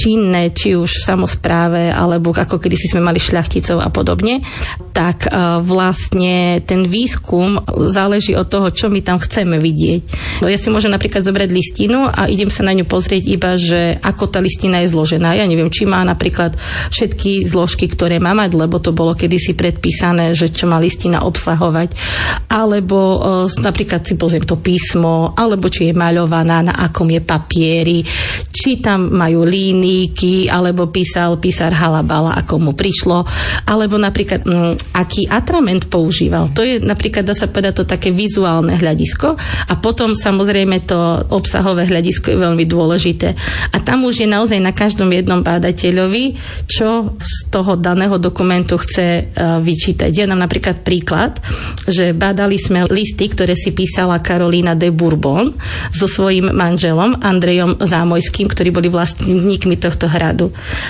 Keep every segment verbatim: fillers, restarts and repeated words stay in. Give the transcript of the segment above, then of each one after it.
činné, či už v samospráve, alebo ako kedysi sme mali šľachticov a podobne, tak vlastne ten výskum záleží od toho, čo my tam chceme vidieť. No ja si môžem napríklad zobrať listinu a idem sa na ňu pozrieť iba, že ako tá listina je zložená. Ja neviem, či má napríklad všetky zložky, ktoré má mať, lebo to bolo kedysi predpísané, že čo má listina obsahovať, alebo napríklad si pozriem to písmo, alebo či je maľovaná, na akom je papieri, či tam majú líníky, alebo písal písar halabala, ako mu prišlo, alebo napríklad m, aký atrament používal. To je napríklad, dá sa povedať, to také vizuálne hľadisko a potom samozrejme to obsahové hľadisko je veľmi dôležité. A tam už je naozaj na každom jednom bádateľovi, čo z toho daného dokumentu chce uh, vyčítať. Ja dám napríklad príklad, že bádali sme listy, ktoré si písala Karolína de Bourbon so svojím manželom Andrejom Zámojským, ktorí boli vlastníkmi tohto hradu.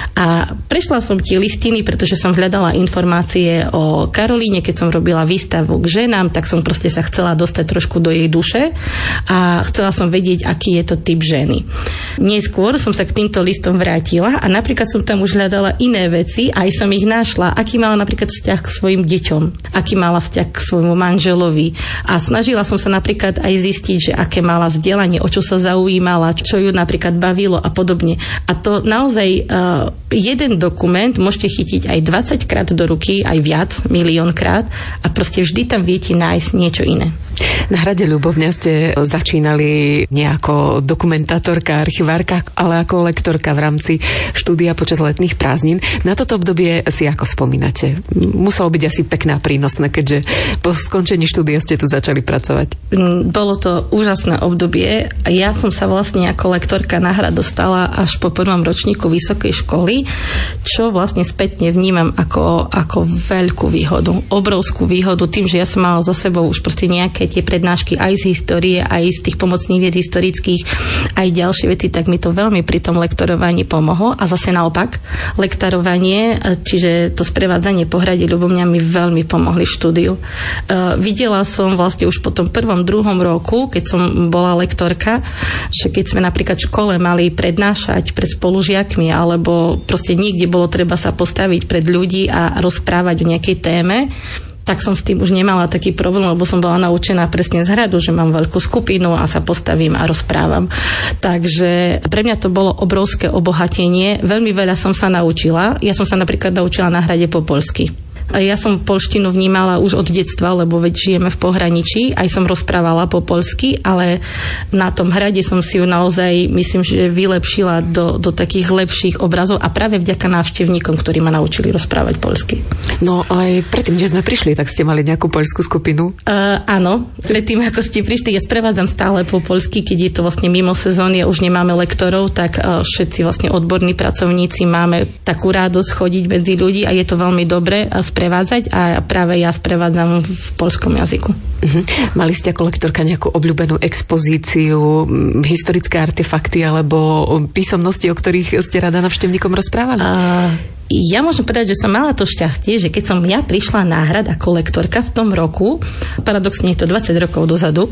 A prešla som tie listiny, pretože som hľadala informácie o Karolíne, keď som robila výstavu k ženám, tak som proste sa chcela dostať trošku do jej duše a chcela som vedieť, aký je to typ ženy. Neskôr som sa k týmto listom vrátila a napríklad som tam už hľadala iné veci, aj som ich našla, aký mala napríklad vzťah k svojim deťom, aký mala vzťah k svojmu manželovi a snažila som sa napríklad aj zistiť, že aké mala vzdelanie, o čo sa zaujímala, čo ju napríklad bavilo a podobne. A to naozaj uh, jeden dokument môžete chytiť aj dvadsaťkrát do ruky, aj viac, miliónkrát a proste vždy tam viete nájsť niečo iné. Na hrade Ľubovňa ste začínali nie ako dokumentátorka, archivárka, ale ako lektorka v rámci štúdia počas letných prázdnin. Na toto obdobie si ako spomínate? Muselo byť asi pekné a prínosné, keďže po skončení štúdia ste tu začali pracovať. Bolo to úžasné obdobie. Ja som sa vlastne ako lektorka na hrad dostala až po prvom ročníku vysokej školy, čo vlastne spätne vnímam ako, ako veľkú výhodu, obrovskú výhodu tým, že ja som mala za sebou už proste nejaké tie prednášky aj z histórie, aj z tých pomocných vied historických, aj ďalšie veci, tak mi to veľmi pri tom lektorovaní pomohlo. A zase naopak, lektorovanie, čiže to sprevádzanie po hrade Ľubovňa mi veľmi pomohli v štúdiu. Uh, videla som vlastne už po tom prvom, druhom roku, keď som bola lektorka, že keď sme napríklad v škole mali prednášať pred spolužiakmi, alebo proste niekde bolo treba sa postaviť pred ľudí a rozprávať o nejakej téme, tak som s tým už nemala taký problém, lebo som bola naučená presne z hradu, že mám veľkú skupinu a sa postavím a rozprávam. Takže pre mňa to bolo obrovské obohatenie. Veľmi veľa som sa naučila. Ja som sa napríklad naučila na hrade po poľsky. Ja som poľštinu vnímala už od detstva, lebo veď žijeme v pohraničí, aj som rozprávala po poľsky, ale na tom hrade som si ju naozaj, myslím, že vylepšila do, do takých lepších obrazov a práve vďaka návštevníkom, ktorí ma naučili rozprávať poľsky. No aj predtým, než sme prišli, tak ste mali nejakú poľskú skupinu? Uh, áno, predtým, ako ste prišli, ja sprevádzam stále po poľsky, keď je to vlastne mimo sezóny a už nemáme lektorov, tak uh, všetci vlastne odborní pracovníci máme takú radosť chodiť medzi ľudí a je to veľmi dobre a sprevádzať a práve ja sprevádzam v poľskom jazyku. Uh-huh. Mali ste ako lektorka nejakú obľúbenú expozíciu, historické artefakty alebo písomnosti, o ktorých ste rada návštevníkom rozprávali? Uh... Ja môžem povedať, že som mala to šťastie, že keď som ja prišla na hrad ako lektorka v tom roku, paradoxne je to dvadsať rokov dozadu,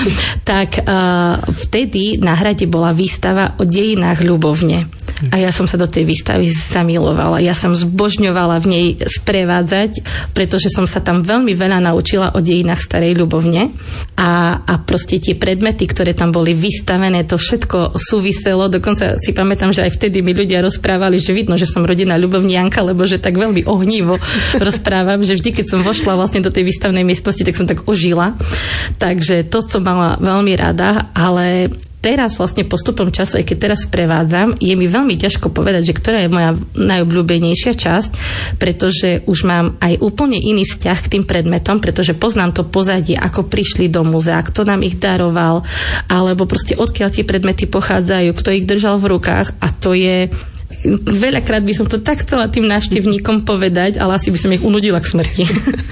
tak uh, vtedy na hrade bola výstava o dejinách Ľubovne. A ja som sa do tej výstavy zamilovala. Ja som zbožňovala v nej sprevádzať, pretože som sa tam veľmi veľa naučila o dejinách starej Ľubovne. A, a proste tie predmety, ktoré tam boli vystavené, to všetko súviselo. Dokonca si pamätám, že aj vtedy mi ľudia rozprávali, že vidno, že som rodina Ľubovnianka, lebo že tak veľmi ohnivo rozprávam, že vždy, keď som vošla vlastne do tej výstavnej miestnosti, tak som tak ožila. Takže to som mala veľmi rada, ale teraz vlastne postupom času, aj keď teraz prevádzam, je mi veľmi ťažko povedať, že ktorá je moja najobľúbenejšia časť, pretože už mám aj úplne iný vzťah k tým predmetom, pretože poznám to pozadie, ako prišli do múzea, kto nám ich daroval, alebo proste odkiaľ tie predmety pochádzajú, kto ich držal v rukách a to je... Veľakrát by som to tak chcela tým návštevníkom povedať, ale asi by som ich unudila k smrti.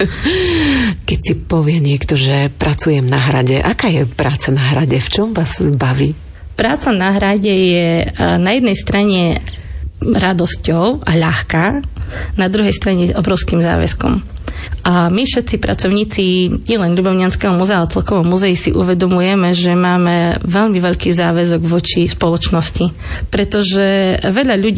Keď si povie niekto, že pracujem na hrade, aká je práca na hrade? V čom vás baví? Práca na hrade je na jednej strane radosťou a ľahká, na druhej strane obrovským záväzkom. A my všetci pracovníci nielen Ľubovňanského múzea, ale celkovo múzeí si uvedomujeme, že máme veľmi veľký záväzok voči spoločnosti. Pretože veľa ľudí